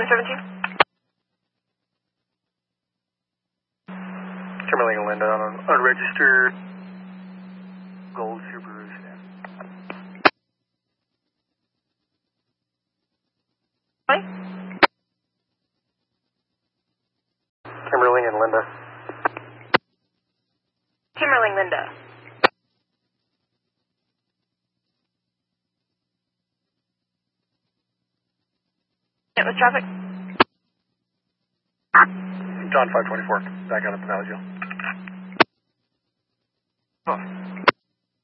1017. Kimberly and Linda on an unregistered gold Subaru sedan. Hi. Kimberly and Linda. Kimberly and Linda. It was traffic. John 524, back out of the Valley Jail. Oh.